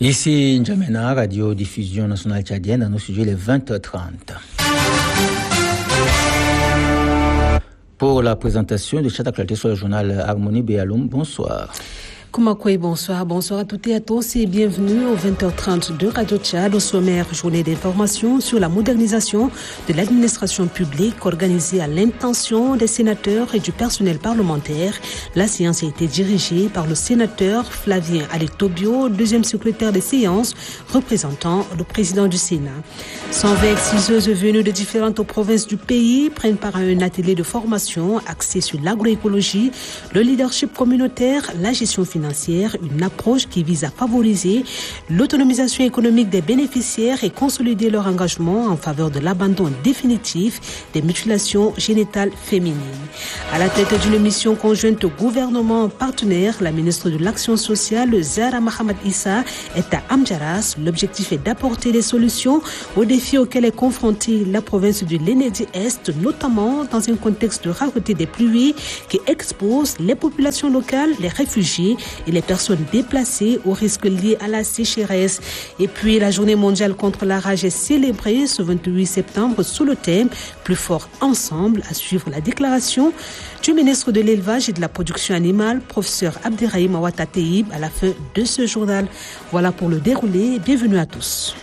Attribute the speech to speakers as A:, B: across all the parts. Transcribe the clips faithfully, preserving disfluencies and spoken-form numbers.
A: Ici N'Djamena, Radio Diffusion Nationale Tchadienne, dans nos sujets les vingt heures trente. Pour la présentation de Chata Clarté sur le journal Harmonie Béaloum, bonsoir.
B: Koumakoui, bonsoir. Bonsoir à toutes et à tous et bienvenue aux vingt heures trente de Radio Tchad, au sommaire journée d'information sur la modernisation de l'administration publique organisée à l'intention des sénateurs et du personnel parlementaire. La séance a été dirigée par le sénateur Flavien Alé-Tobio, deuxième secrétaire des séances, représentant le président du Sénat. cent vingt exciseuses venues de différentes provinces du pays prennent part à un atelier de formation axé sur l'agroécologie, le leadership communautaire, la gestion financière, une approche qui vise à favoriser l'autonomisation économique des bénéficiaires et consolider leur engagement en faveur de l'abandon définitif des mutilations génitales féminines. À la tête d'une mission conjointe gouvernement partenaire, la ministre de l'Action sociale, Zahra Mahamad Issa, est à Amdjaras. L'objectif est d'apporter des solutions aux défis auxquels est confrontée la province du Lénédi-Est, notamment dans un contexte de rareté des pluies qui expose les populations locales, les réfugiés et les personnes déplacées aux risques liés à la sécheresse. Et puis la journée mondiale contre la rage est célébrée ce vingt-huit septembre sous le thème « Plus fort ensemble » à suivre la déclaration du ministre de l'Élevage et de la Production animale, professeur Abderrahim Awata Teib, à la fin de ce journal. Voilà pour le déroulé. Bienvenue à tous.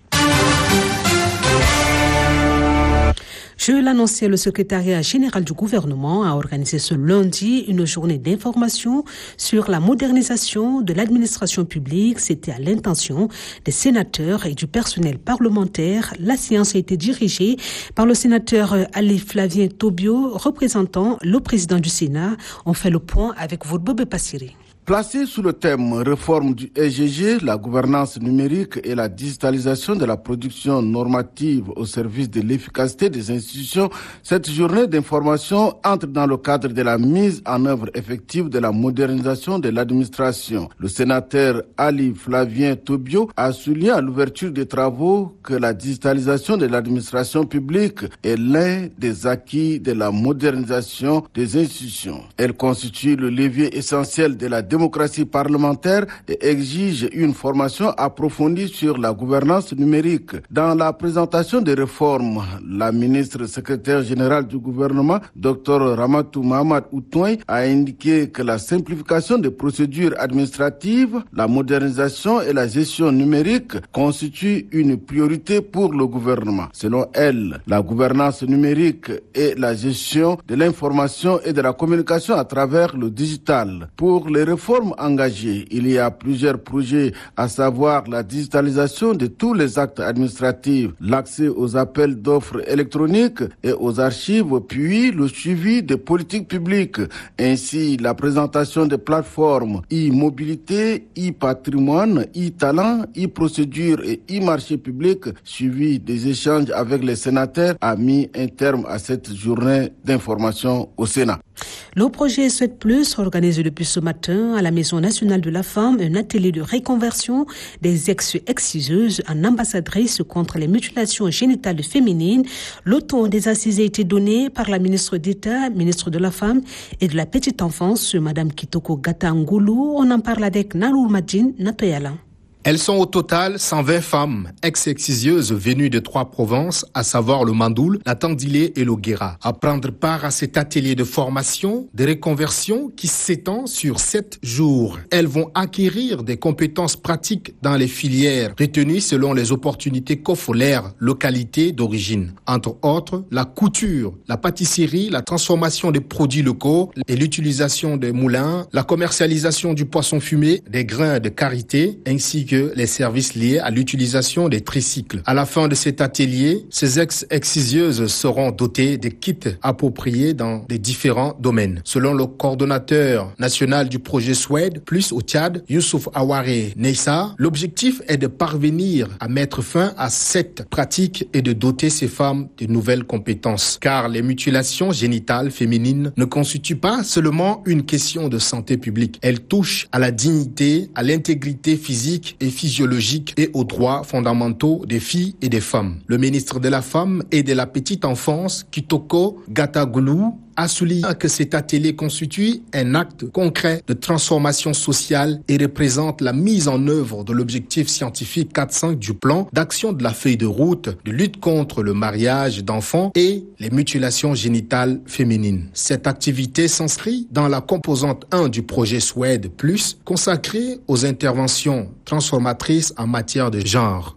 B: Je l'annonçais, le secrétariat général du gouvernement a organisé ce lundi une journée d'information sur la modernisation de l'administration publique. C'était à l'intention des sénateurs et du personnel parlementaire. La séance a été dirigée par le sénateur Ali Flavien Tobio, représentant le président du Sénat. On fait le point avec votre Bobé Passiri.
C: Placé sous le thème réforme du S G G, la gouvernance numérique et la digitalisation de la production normative au service de l'efficacité des institutions, cette journée d'information entre dans le cadre de la mise en œuvre effective de la modernisation de l'administration. Le sénateur Ali Flavien Tobio a souligné à l'ouverture des travaux que la digitalisation de l'administration publique est l'un des acquis de la modernisation des institutions. Elle constitue le levier essentiel de la démocratie parlementaire et exige une formation approfondie sur la gouvernance numérique. Dans la présentation des réformes, la ministre secrétaire générale du gouvernement, docteur Ramatou Mahamad Outouin, a indiqué que la simplification des procédures administratives, la modernisation et la gestion numérique constituent une priorité pour le gouvernement. Selon elle, la gouvernance numérique et la gestion de l'information et de la communication à travers le digital. Pour les réformes engagées, il y a plusieurs projets, à savoir la digitalisation de tous les actes administratifs, l'accès aux appels d'offres électroniques et aux archives, puis le suivi des politiques publiques, ainsi la présentation des plateformes e-mobilité, e-patrimoine, e-talent, e-procédure et e-marché public, suivi des échanges avec les sénateurs, a mis un terme à cette journée d'information au Sénat.
B: Le projet Souhaite Plus organise depuis ce matin à la Maison nationale de la femme un atelier de réconversion des ex-exciseuses en ambassadrices contre les mutilations génitales féminines. Le ton des assises a été donné par la ministre d'État, ministre de la Femme et de la Petite Enfance, Madame Kitoko Gata Ngoulou. On en parle avec Nalour Madjin Natoyala.
D: Elles sont au total cent vingt femmes ex-excizieuses venues de trois provinces, à savoir le Mandoul, la Tandilé et le Guéra, à prendre part à cet atelier de formation, de reconversion qui s'étend sur sept jours. Elles vont acquérir des compétences pratiques dans les filières retenues selon les opportunités qu'offre leur localité d'origine. Entre autres, la couture, la pâtisserie, la transformation des produits locaux et l'utilisation des moulins, la commercialisation du poisson fumé, des grains de karité, ainsi que les services liés à l'utilisation des tricycles. À la fin de cet atelier, ces ex-excizieuses seront dotées de kits appropriés dans des différents domaines. Selon le coordonnateur national du projet Souhaite Plus au Tchad, Youssouf Aware Neissa, l'objectif est de parvenir à mettre fin à cette pratique et de doter ces femmes de nouvelles compétences. Car les mutilations génitales féminines ne constituent pas seulement une question de santé publique. Elles touchent à la dignité, à l'intégrité physique et physiologique et aux droits fondamentaux des filles et des femmes. Le ministre de la Femme et de la Petite Enfance, Kitoko Gata Ngoulou, a souligné que cet atelier constitue un acte concret de transformation sociale et représente la mise en œuvre de l'objectif scientifique quatre cinq du plan d'action de la feuille de route de lutte contre le mariage d'enfants et les mutilations génitales féminines. Cette activité s'inscrit dans la composante un du projet Suède Plus, consacré aux interventions transformatrices en matière de genre.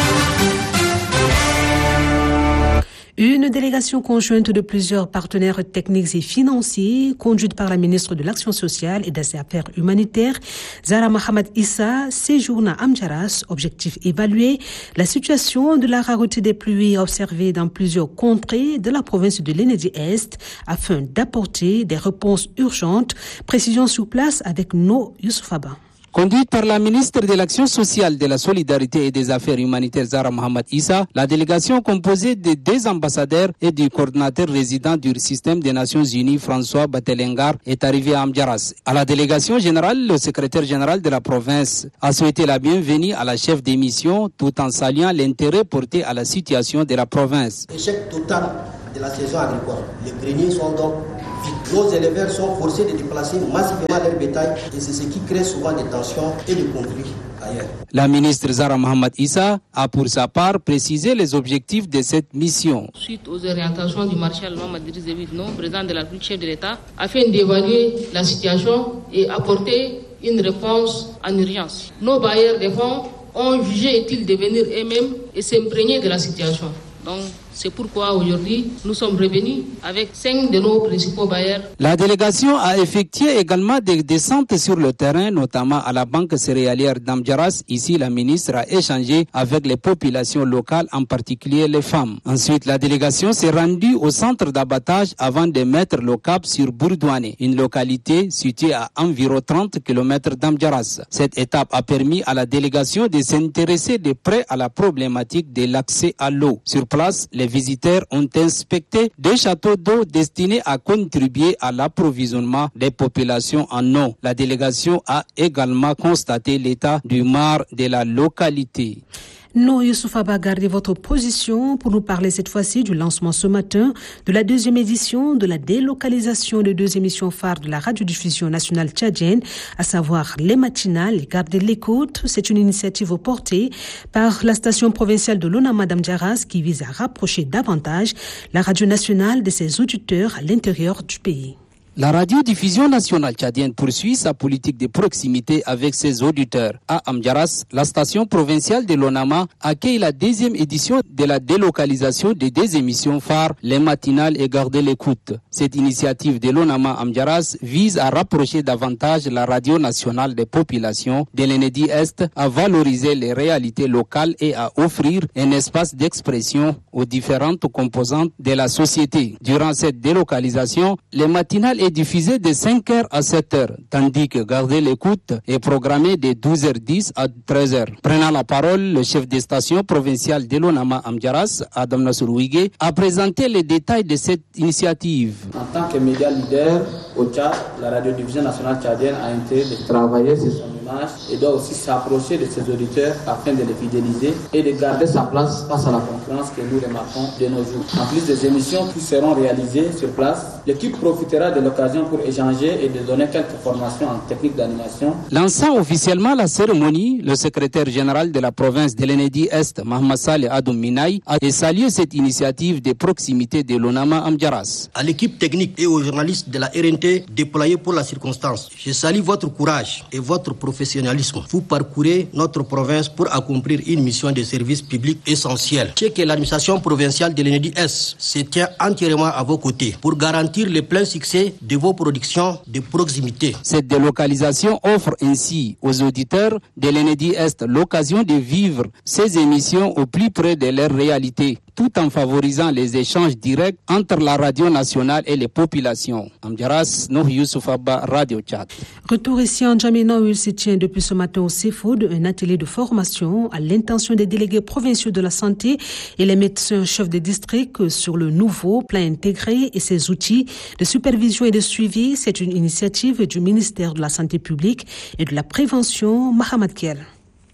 B: Une délégation conjointe de plusieurs partenaires techniques et financiers, conduite par la ministre de l'Action sociale et des Affaires humanitaires, Zahra Mohamed Issa, séjourne à Amdjaras. Objectif évaluer la situation de la rareté des pluies observée dans plusieurs contrées de la province de l'Enedi-Est afin d'apporter des réponses urgentes. Précision sur place avec No Youssouf Abba.
E: Conduite par la ministre de l'Action sociale, de la solidarité et des affaires humanitaires Zahra Mohamed Issa, la délégation composée de deux ambassadeurs et du coordinateur résident du système des Nations Unies François Batelengar est arrivée à Amdjaras. À la délégation générale, le secrétaire général de la province a souhaité la bienvenue à la chef des missions tout en saluant l'intérêt porté à la situation de la province.
F: Échec total de la saison agricole. Les greniers sont donc vides. Nos éleveurs sont forcés de déplacer massivement leur bétail et c'est ce qui crée souvent des tensions et des conflits ailleurs.
E: La ministre Zahra Mohamed Issa a pour sa part précisé les objectifs de cette mission.
G: Suite aux orientations du maréchal Mamadi Zévidno, président de la République, chef de l'État, afin d'évaluer la situation et apporter une réponse en urgence. Nos bailleurs de fonds ont jugé utile de venir eux-mêmes et s'imprégner de la situation. Donc, c'est pourquoi aujourd'hui, nous sommes revenus avec cinq de nos principaux bailleurs.
E: La délégation a effectué également des descentes sur le terrain, notamment à la banque céréalière d'Amdjaras. Ici, la ministre a échangé avec les populations locales, en particulier les femmes. Ensuite, la délégation s'est rendue au centre d'abattage avant de mettre le cap sur Bourdouane, une localité située à environ trente kilomètres d'Amdjaras. Cette étape a permis à la délégation de s'intéresser de près à la problématique de l'accès à l'eau. Sur place, les visiteurs ont inspecté deux châteaux d'eau destinés à contribuer à l'approvisionnement des populations en eau. La délégation a également constaté l'état du mar de la localité.
B: Non, Youssouf Abba, gardez votre position pour nous parler cette fois-ci du lancement ce matin de la deuxième édition de la délocalisation de deux émissions phares de la radiodiffusion nationale tchadienne, à savoir les matinales. Gardez l'écoute. C'est une initiative portée par la station provinciale de l'Onama d'Amdjaras qui vise à rapprocher davantage la radio nationale de ses auditeurs à l'intérieur du pays.
E: La radiodiffusion nationale tchadienne poursuit sa politique de proximité avec ses auditeurs. À Amdjaras, la station provinciale de l'Onama accueille la deuxième édition de la délocalisation des deux émissions phares, les matinales et garder l'écoute. Cette initiative de l'Onama Amdjaras vise à rapprocher davantage la radio nationale des populations de l'Enedi-Est, à valoriser les réalités locales et à offrir un espace d'expression aux différentes composantes de la société. Durant cette délocalisation, les matinales est diffusé de cinq heures à sept heures, tandis que Garder l'écoute est programmé de douze heures dix à treize heures. Prenant la parole, le chef de station provinciale de l'Onama Amdjaras, Adam Nassour-Ouigué, a présenté les détails de cette initiative.
H: En tant que média leader au Tchad, la radiodiffusion nationale tchadienne a intérêt de travailler sur son image et doit aussi s'approcher de ses auditeurs afin de les fidéliser et de garder sa place face à la concurrence que nous remarquons de nos jours. En plus des émissions qui seront réalisées sur place, l'équipe profitera de l'occasion pour échanger et de donner quelques formations en technique d'animation.
E: Lançant officiellement la cérémonie, le secrétaire général de la province de l'Enedi-Est, Mohamed Saleh Adoum Minaï, a salué cette initiative de proximité de l'Onama Amdjaras.
F: À l'équipe technique et aux journalistes de la R N T déployés pour la circonstance, je salue votre courage et votre professionnalisme. Vous parcourez notre province pour accomplir une mission de service public essentielle. Je sais que l'administration provinciale de l'Enedi-Est se tient entièrement à vos côtés pour garantir le plein succès de vos productions de proximité.
E: Cette délocalisation offre ainsi aux auditeurs de l'Enedi-Est l'occasion de vivre ces émissions au plus près de leur réalité, tout en favorisant les échanges directs entre la radio nationale et les populations. Amdjaras, Nour Youssouf Abba, Radio Tchad.
B: Retour ici en Djamena où il se tient depuis ce matin au CEFOD un atelier de formation à l'intention des délégués provinciaux de la santé et les médecins chefs de district sur le nouveau plan intégré et ses outils de supervision et de suivi. C'est une initiative du ministère de la Santé publique et de la Prévention, Mohamed Kiel.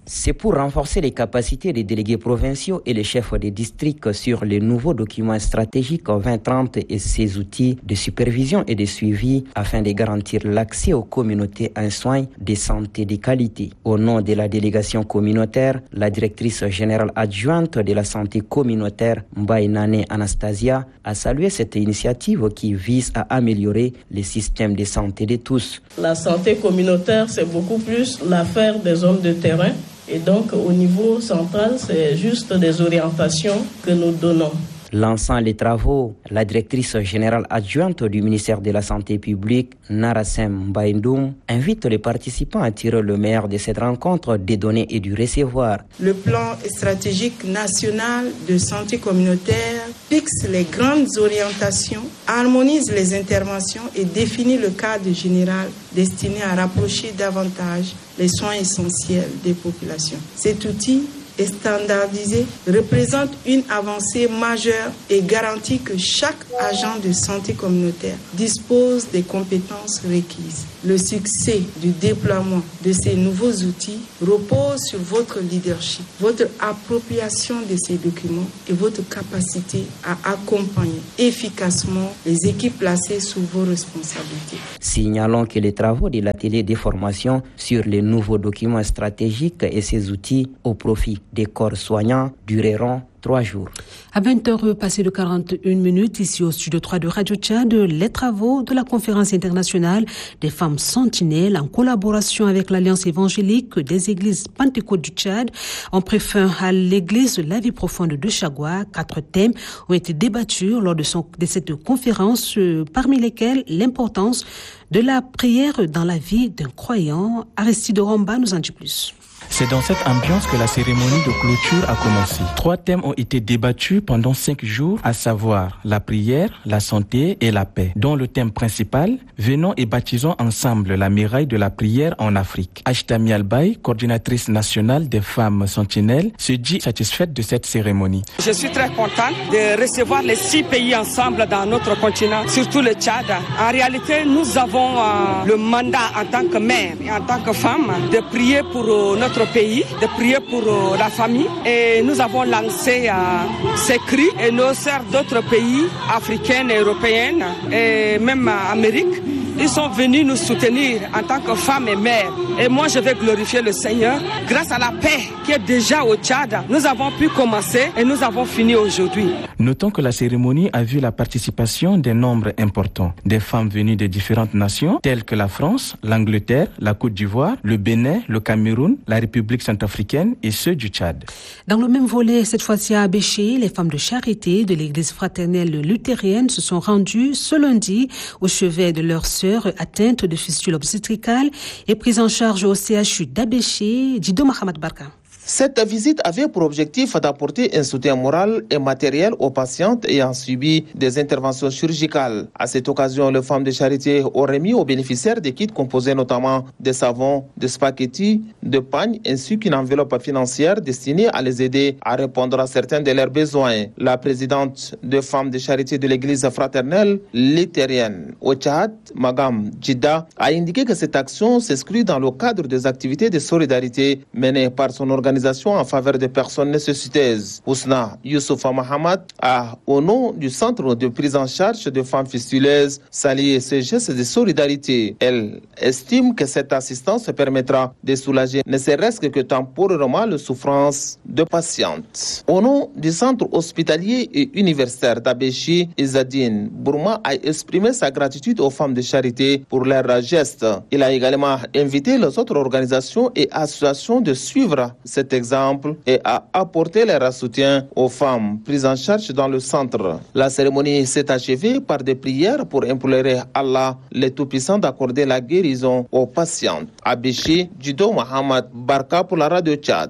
A: C'est pour renforcer les capacités des délégués provinciaux et les chefs des districts sur les nouveaux documents stratégiques vingt trente et ses outils de supervision et de suivi afin de garantir l'accès aux communautés à un soin de santé de qualité. Au nom de la délégation communautaire, la directrice générale adjointe de la santé communautaire, Mbaïnane Anastasia, a salué cette initiative qui vise à améliorer les systèmes de santé de tous.
I: La santé communautaire, c'est beaucoup plus l'affaire des hommes de terrain. Et donc, au niveau central, c'est juste des orientations que nous donnons.
A: Lançant les travaux, la directrice générale adjointe du ministère de la Santé publique, Narasem Baindoum, invite les participants à tirer le meilleur de cette rencontre des données et du recevoir.
J: Le plan stratégique national de santé communautaire fixe les grandes orientations, harmonise les interventions et définit le cadre général destiné à rapprocher davantage les soins essentiels des populations. Cet outil est standardisé, représente une avancée majeure et garantit que chaque agent de santé communautaire dispose des compétences requises. Le succès du déploiement de ces nouveaux outils repose sur votre leadership, votre appropriation de ces documents et votre capacité à accompagner efficacement les équipes placées sous vos responsabilités.
A: Signalons que les travaux de l'atelier de formation sur les nouveaux documents stratégiques et ces outils au profit des corps soignants dureront trois jours.
B: À vingt heures passées de quarante et une minutes, ici au studio trois de Radio Tchad, les travaux de la conférence internationale des femmes sentinelles en collaboration avec l'Alliance évangélique des églises pentecôtes du Tchad ont pris fin à l'église de la vie profonde de Chagua. Quatre thèmes ont été débattus lors de, son, de cette conférence, euh, parmi lesquels l'importance de la prière dans la vie d'un croyant. Aristide Romba nous en dit plus.
K: C'est dans cette ambiance que la cérémonie de clôture a commencé. Trois thèmes ont été débattus pendant cinq jours, à savoir la prière, la santé et la paix, dont le thème principal, venons et baptisons ensemble la muraille de la prière en Afrique. Ashtami Albaï, coordinatrice nationale des femmes sentinelles, se dit satisfaite de cette cérémonie.
L: Je suis très contente de recevoir les six pays ensemble dans notre continent, surtout le Tchad. En réalité, nous avons euh, le mandat en tant que mère et en tant que femme de prier pour euh, notre pays, de prier pour euh, la famille, et nous avons lancé euh, ces cris et nos sœurs d'autres pays africaines et européennes et même euh, Amérique, ils sont venus nous soutenir en tant que femmes et mères. Et moi, je vais glorifier le Seigneur. Grâce à la paix qui est déjà au Tchad, nous avons pu commencer et nous avons fini aujourd'hui.
K: Notons que la cérémonie a vu la participation d'un nombre important des femmes venues de différentes nations, telles que la France, l'Angleterre, la Côte d'Ivoire, le Bénin, le Cameroun, la République centrafricaine et ceux du Tchad.
B: Dans le même volet, cette fois-ci à Abéché, les femmes de charité de l'église fraternelle luthérienne se sont rendues ce lundi au chevet de leur sœur atteinte de fistule obstétricale et prise en charge au C H U d'Abéché. Dido Mahamad Barka.
M: Cette visite avait pour objectif d'apporter un soutien moral et matériel aux patientes ayant subi des interventions chirurgicales. À cette occasion, les femmes de charité ont remis aux bénéficiaires des kits composés notamment de savons, de spaghettis, de pagnes ainsi qu'une enveloppe financière destinée à les aider à répondre à certains de leurs besoins. La présidente des femmes de charité de l'église fraternelle luthérienne au Tchad, Magam Djida, a indiqué que cette action s'inscrit dans le cadre des activités de solidarité menées par son organisation en faveur des personnes nécessiteuses. Ousna Youssoufa Mahamad a, au nom du centre de prise en charge de femmes fistuleuses, salué ce geste de solidarité. Elle estime que cette assistance permettra de soulager ne serait-ce que temporairement les souffrances de patientes. Au nom du centre hospitalier et universitaire d'Abéché, Izzadine Bourma a exprimé sa gratitude aux femmes de charité pour leur geste. Il a également invité les autres organisations et associations de suivre cette exemple et à apporter leur soutien aux femmes prises en charge dans le centre. La cérémonie s'est achevée par des prières pour implorer Allah, le Tout-Puissant, d'accorder la guérison aux patientes. Abéché, Dido Mohamed Barka pour la Radio Tchad.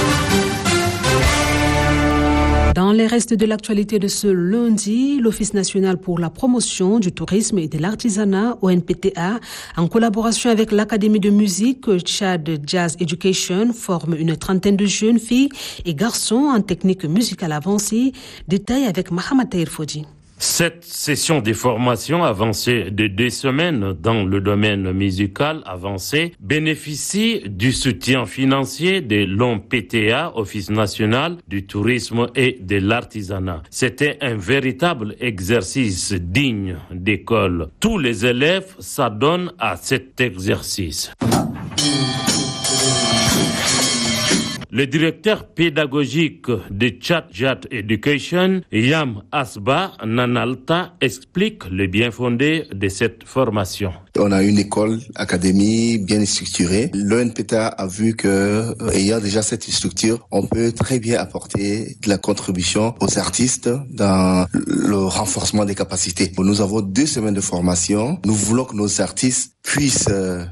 B: Dans les restes de l'actualité de ce lundi, l'Office national pour la promotion du tourisme et de l'artisanat, O N P T A, en collaboration avec l'Académie de musique Tchad Jazz Education, forme une trentaine de jeunes filles et garçons en technique musicale avancée. Détail avec Mahamad Taïr Fodi.
N: Cette session de formation avancée de deux semaines dans le domaine musical avancé bénéficie du soutien financier de l'O M P T A, Office national du tourisme et de l'artisanat. C'était un véritable exercice digne d'école. Tous les élèves s'adonnent à cet exercice. Le directeur pédagogique de Tchad Jat Education, Yam Asba Nanalta, explique le bien fondé de cette formation.
O: On a une école, académie bien structurée. L'O M P T A a vu que, ayant déjà cette structure, on peut très bien apporter de la contribution aux artistes dans le renforcement des capacités. Nous avons deux semaines de formation. Nous voulons que nos artistes puissent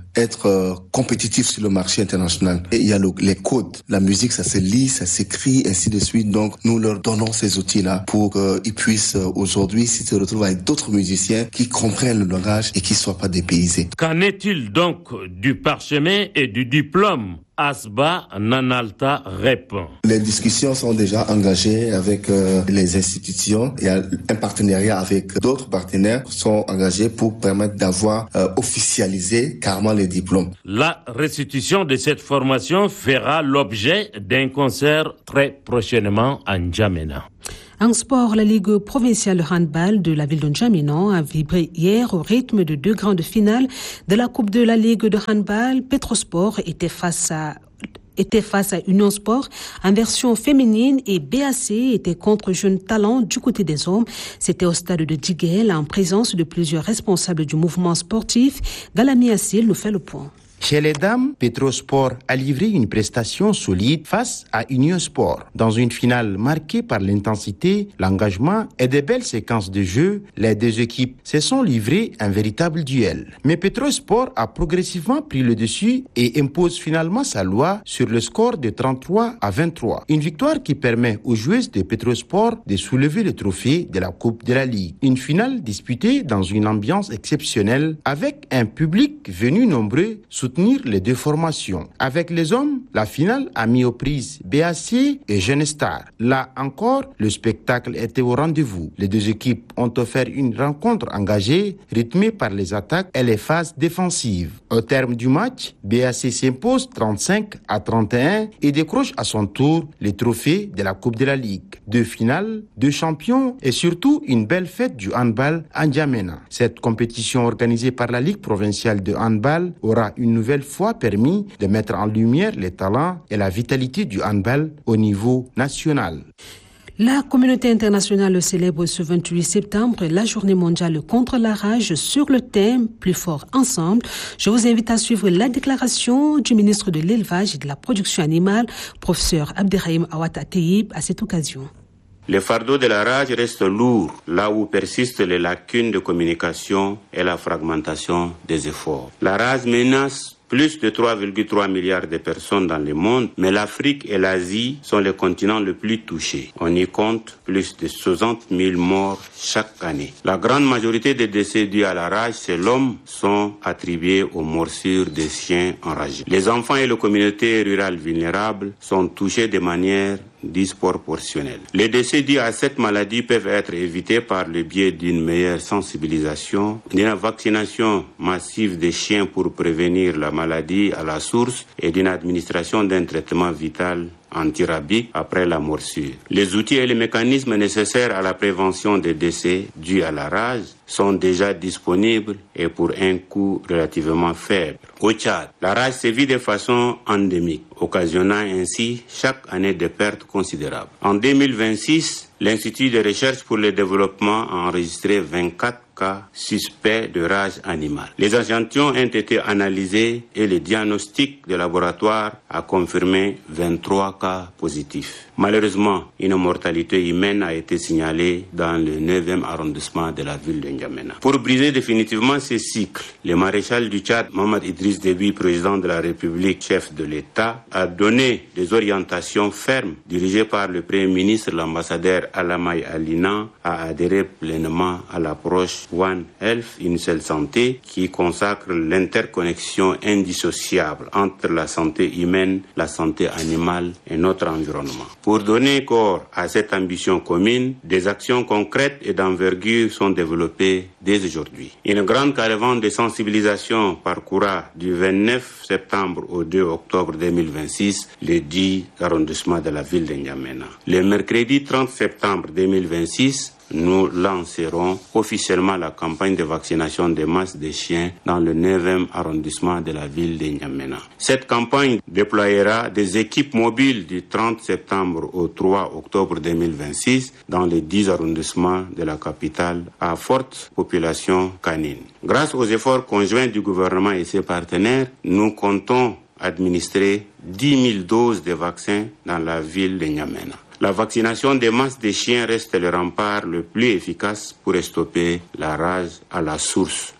O: être compétitifs sur le marché international. Et il y a le, les codes. La musique, ça se lit, ça s'écrit, ainsi de suite. Donc, nous leur donnons ces outils-là pour qu'ils puissent aujourd'hui se retrouver avec d'autres musiciens qui comprennent le langage et qui ne soient pas dépaysés.
N: Qu'en est-il donc du parchemin et du diplôme? Asba Nanalta répond.
O: Les discussions sont déjà engagées avec euh, les institutions. Il y a un partenariat avec d'autres partenaires qui sont engagés pour permettre d'avoir euh, officialisé carrément les diplômes.
N: La restitution de cette formation fera l'objet d'un concert très prochainement à N'Djamena.
B: En sport, la Ligue provinciale de handball de la ville de N'Djamena a vibré hier au rythme de deux grandes finales de la Coupe de la Ligue de handball. Petrosport était face à était face à Union Sport en version féminine et B A C était contre Jeunes Talents du côté des hommes. C'était au stade de Djiguel en présence de plusieurs responsables du mouvement sportif. Galami Assil nous fait le point.
P: Chez les dames, Petrosport a livré une prestation solide face à Union Sport. Dans une finale marquée par l'intensité, l'engagement et des belles séquences de jeu, les deux équipes se sont livrées un véritable duel. Mais Petrosport a progressivement pris le dessus et impose finalement sa loi sur le score de trente-trois à vingt-trois. Une victoire qui permet aux joueuses de Petrosport de soulever le trophée de la Coupe de la Ligue. Une finale disputée dans une ambiance exceptionnelle avec un public venu nombreux soutenir les deux formations. Avec les hommes, la finale a mis aux prises B A C et Jeune Star. Là encore, le spectacle était au rendez-vous. Les deux équipes ont offert une rencontre engagée, rythmée par les attaques et les phases défensives. Au terme du match, B A C s'impose trente-cinq à trente et un et décroche à son tour les trophées de la Coupe de la Ligue. Deux finales, deux champions et surtout une belle fête du handball à N'Djamena. Cette compétition organisée par la Ligue provinciale de handball aura une nouvelle fois permis de mettre en lumière les talents et la vitalité du handball au niveau national.
B: La communauté internationale célèbre ce vingt-huit septembre la journée mondiale contre la rage sur le thème « Plus fort ensemble ». Je vous invite à suivre la déclaration du ministre de l'Élevage et de la Production animale, professeur Abderrahim Awad Ateyib, à cette occasion.
Q: Le fardeau de la rage reste lourd là où persistent les lacunes de communication et la fragmentation des efforts. La rage menace plus de trois virgule trois milliards de personnes dans le monde, mais l'Afrique et l'Asie sont les continents les plus touchés. On y compte plus de soixante mille morts chaque année. La grande majorité des décès dus à la rage chez l'homme sont attribués aux morsures des chiens enragés. Les enfants et les communautés rurales vulnérables sont touchés de manière disproportionnelle. Les décès dus à cette maladie peuvent être évités par le biais d'une meilleure sensibilisation, d'une vaccination massive des chiens pour prévenir la maladie à la source et d'une administration d'un traitement vital antirabique après la morsure. Les outils et les mécanismes nécessaires à la prévention des décès dus à la rage sont déjà disponibles et pour un coût relativement faible. Au Tchad, la rage sévit de façon endémique, occasionnant ainsi chaque année des pertes considérables. En deux mille vingt-six, l'Institut de recherche pour le développement a enregistré vingt-quatre cas suspects de rage animale. Les échantillons ont été analysés et le diagnostic de laboratoire a confirmé vingt-trois cas positifs. Malheureusement, une mortalité humaine a été signalée dans le neuvième arrondissement de la ville de N'Djamena. Pour briser définitivement ce cycle, le maréchal du Tchad, Mohamed Idriss Déby, président de la République, chef de l'État, a donné des orientations fermes dirigées par le Premier ministre, l'ambassadeur Alamay Alina, à adhérer pleinement à l'approche One Health, une seule santé, qui consacre l'interconnexion indissociable entre la santé humaine, la santé animale et notre environnement. Pour donner corps à cette ambition commune, des actions concrètes et d'envergure sont développées dès aujourd'hui. Une grande caravane de sensibilisation parcourra du vingt-neuf septembre au deux octobre deux mille vingt-six les dix arrondissements de la ville de N'Djamena. Le mercredi trente septembre deux mille vingt-six, nous lancerons officiellement la campagne de vaccination de masse des chiens dans le neuvième arrondissement de la ville de N'Djamena. Cette campagne déployera des équipes mobiles du trente septembre au trois octobre deux mille vingt-six dans les dix arrondissements de la capitale à forte population canine. Grâce aux efforts conjoints du gouvernement et ses partenaires, nous comptons administrer dix mille doses de vaccins dans la ville de N'Djamena. La vaccination des masses des chiens reste le rempart le plus efficace pour stopper la rage à la source.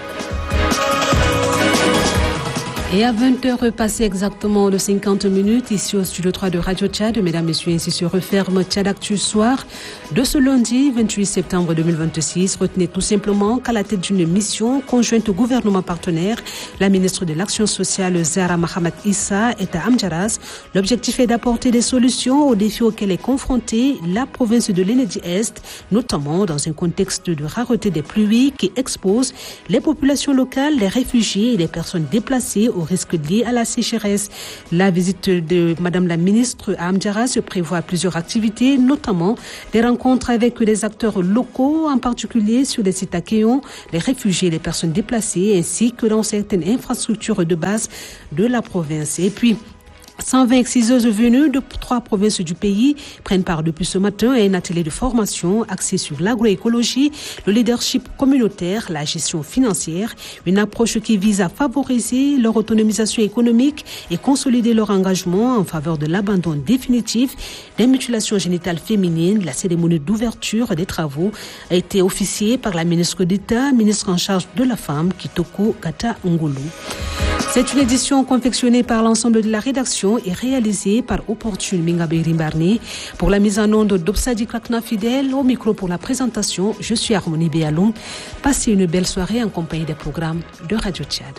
B: Et à vingt heures passées exactement de cinquante minutes, ici au studio trois de Radio Tchad, mesdames, messieurs, ainsi se referme Tchad Actu Soir de ce lundi vingt-huit septembre deux mille vingt-six. Retenez tout simplement qu'à la tête d'une mission conjointe au gouvernement partenaire, la ministre de l'Action sociale Zahra Mahamat Issa est à Amdjaras. L'objectif est d'apporter des solutions aux défis auxquels est confrontée la province de l'Enedi-Est, notamment dans un contexte de rareté des pluies qui expose les populations locales, les réfugiés et les personnes déplacées au risque lié à la sécheresse. La visite de Madame la ministre à Amdjaras se prévoit plusieurs activités, notamment des rencontres avec les acteurs locaux, en particulier sur les sites accueillants, les réfugiés et les personnes déplacées, ainsi que dans certaines infrastructures de base de la province. Et puis, cent vingt exciseuses venues de trois provinces du pays prennent part depuis ce matin à un atelier de formation axé sur l'agroécologie, le leadership communautaire, la gestion financière, une approche qui vise à favoriser leur autonomisation économique et consolider leur engagement en faveur de l'abandon définitif des mutilations génitales féminines. La cérémonie d'ouverture des travaux a été officiée par la ministre d'État, ministre en charge de la femme, Kitoko Gata Ngulu. C'est une édition confectionnée par l'ensemble de la rédaction et réalisée par Opportune Mingabe Rimbarné. Pour la mise en onde d'Obsadi Krakna Fidèle, au micro pour la présentation, je suis Harmonie Béaloum. Passez une belle soirée en compagnie des programmes de Radio Tchad.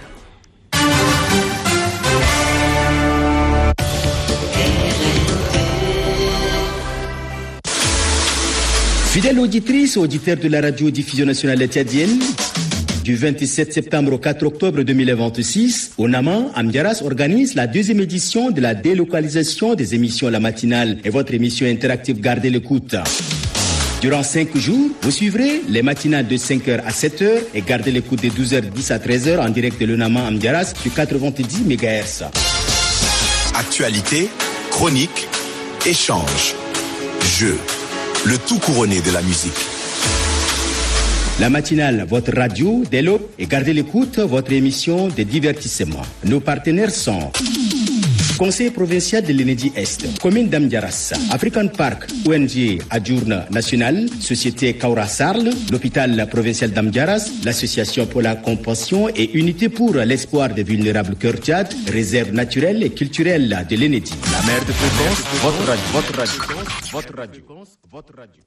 R: Fidèles auditrices, auditeurs de la radio-diffusion nationale tchadienne, du vingt-sept septembre au quatre octobre deux mille vingt-six, au Nama, Amdjaras organise la deuxième édition de la délocalisation des émissions La Matinale et votre émission interactive Gardez l'écoute. Durant cinq jours, vous suivrez les matinales de cinq heures à sept heures et Gardez l'écoute de douze heures dix à treize heures en direct de l'Onama Amdjaras sur quatre-vingt-dix mégahertz.
S: Actualité, chronique, échange, jeu, le tout couronné de la musique.
R: La matinale, votre radio, développe et Gardez l'écoute, votre émission de divertissement. Nos partenaires sont Conseil provincial de l'Enedi-Est, Commune d'Amdjaras, African Park, O N G Adjourne National, Société Kaura Sarl, l'Hôpital provincial d'Amdjaras, l'Association pour la compassion et Unité pour l'espoir des vulnérables Cœur Tchad, Réserve naturelle et culturelle de l'Enedi.
K: La mère de fréquence, votre radio, votre radio, votre radio, votre radio.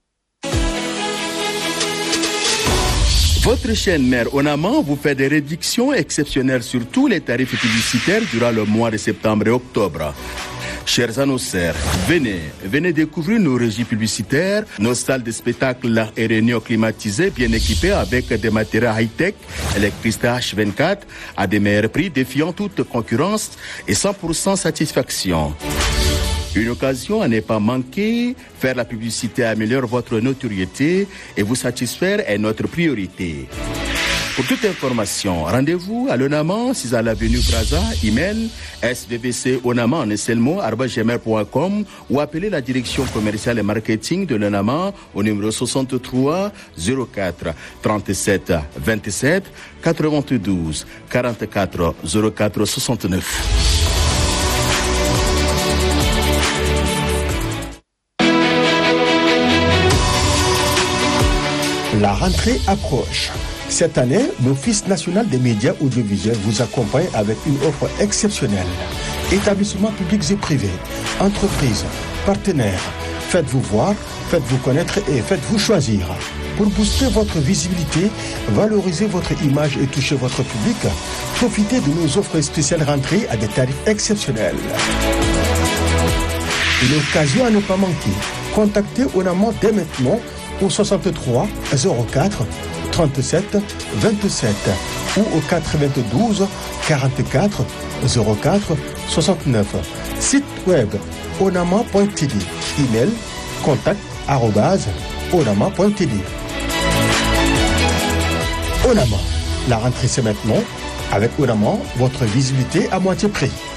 C: Votre chaîne mère Onama vous fait des réductions exceptionnelles sur tous les tarifs publicitaires durant le mois de septembre et octobre. Chers annonceurs, venez, venez découvrir nos régies publicitaires, nos salles de spectacle et réunions climatisées bien équipées avec des matériaux high-tech, électricité H vingt-quatre à des meilleurs prix défiant toute concurrence et cent pour cent satisfaction. Une occasion à ne pas manquer, faire la publicité améliore votre notoriété et vous satisfaire est notre priorité. Pour toute information, rendez-vous à l'Onama, six à l'avenue Braza, email s v b c onama en un seul mot, arobase gmail point com ou appelez la direction commerciale et marketing de l'Onama au numéro soixante-trois zéro quatre trente-sept vingt-sept quatre-vingt-douze quarante-quatre zéro quatre soixante-neuf.
T: La rentrée approche. Cette année, l'Office national des médias audiovisuels vous accompagne avec une offre exceptionnelle. Établissements publics et privés, entreprises, partenaires, faites-vous voir Faites-vous connaître et faites-vous choisir. Pour booster votre visibilité, valoriser votre image et toucher votre public, profitez de nos offres spéciales rentrées à des tarifs exceptionnels. Une occasion à ne pas manquer. Contactez Onama dès maintenant au soixante-trois zéro quatre trente-sept vingt-sept ou au quatre-vingt-douze quarante-quatre zéro quatre soixante-neuf. Site web onama point t d. Email contact arobase onama point t d. Onama, la rentrée c'est maintenant. Avec Onama, votre visibilité à moitié prix.